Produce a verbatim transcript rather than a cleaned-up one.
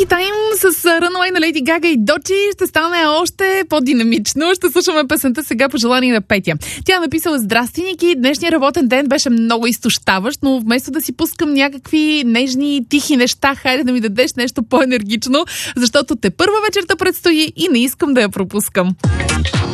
Ники Тайм с Runaway на Леди Гага и Дочи ще стане още по-динамично. Ще слушаме песента сега по желание на Петя. Тя написала: здрасти, Ники, днешният работен ден беше много изтощаващ, но вместо да си пускам някакви нежни, тихи неща, хайде да ми дадеш нещо по-енергично, защото те първа вечерта предстои и не искам да я пропускам.